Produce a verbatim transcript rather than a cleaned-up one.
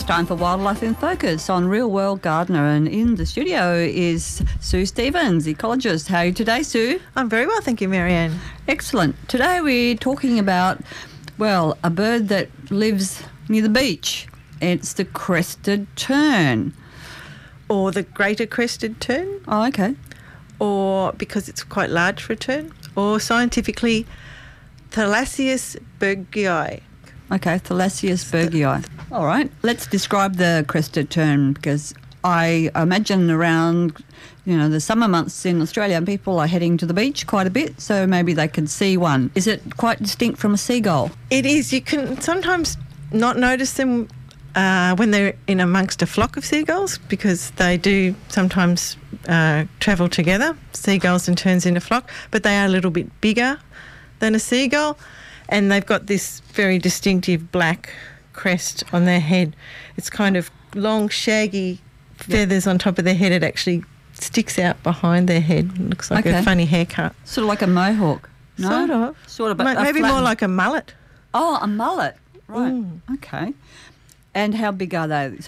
time for Wildlife in Focus on Real World Gardener, and in the studio is Sue Stevens, ecologist. How are you today, Sue? I'm very well, thank you, Marianne. Excellent. Today we're talking about, well, a bird that lives near the beach. It's the crested tern. Or the greater crested tern, Oh, okay. or because it's quite large for a tern, or scientifically Thalassius bergii. Okay, Thalassius bergii. All right, let's describe the crested tern, because I imagine around, you know, the summer months in Australia, people are heading to the beach quite a bit, so maybe they could see one. Is it quite distinct from a seagull? It is. You can sometimes not notice them uh, when they're in amongst a flock of seagulls, because they do sometimes uh, travel together, seagulls and terns in a flock, but they are a little bit bigger than a seagull, and they've got this very distinctive black crest on their head. It's kind of long, shaggy feathers on top of their head. It actually sticks out behind their head. It looks like Okay. a funny haircut. Sort of like a mohawk. No? Sort of. Sort of. Ma- a Maybe more flattened- like a mullet. Oh, a mullet. Right. Mm. Okay. And how big are they?